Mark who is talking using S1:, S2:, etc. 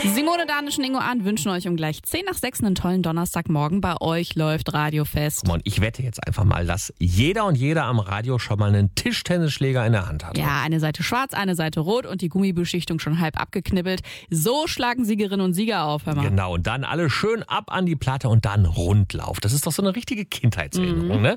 S1: Simone, Danisch und Ingo Ahn wünschen euch um gleich 10 nach 6 einen tollen Donnerstagmorgen. Bei euch läuft Radiofest.
S2: Und ich wette jetzt einfach mal, dass jeder und jeder am Radio schon mal einen Tischtennisschläger in der Hand hat.
S1: Ja, eine Seite schwarz, eine Seite rot und die Gummibeschichtung schon halb abgeknibbelt. So schlagen Siegerinnen und Sieger auf, hör mal.
S2: Genau, und dann alle schön ab an die Platte und dann Rundlauf. Das ist doch so eine richtige Kindheitserinnerung, ne?